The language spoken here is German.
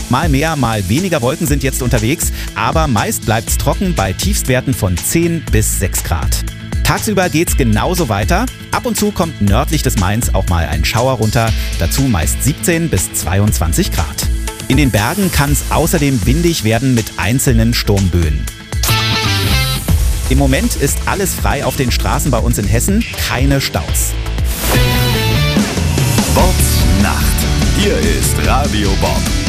Mal mehr, mal weniger Wolken sind jetzt unterwegs, aber meist bleibt's trocken bei Tiefstwerten von 10 bis 6 Grad. Tagsüber geht's genauso weiter. Ab und zu kommt nördlich des Mains auch mal ein Schauer runter, dazu meist 17 bis 22 Grad. In den Bergen kann es außerdem windig werden mit einzelnen Sturmböen. Im Moment ist alles frei auf den Straßen bei uns in Hessen, keine Staus. Bobbs Nacht. Hier ist Radio Bob.